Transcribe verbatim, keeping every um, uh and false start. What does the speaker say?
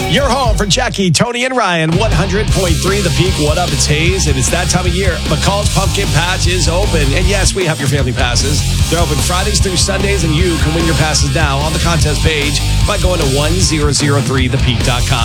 Your home for Jackie, Tony, and Ryan, one hundred point three The Peak. What up? It's Hayes, and it's that time of year. McCall's Pumpkin Patch is open. And yes, we have your family passes. They're open Fridays through Sundays, and you can win your passes now on the contest page by going to one thousand three the peak dot com.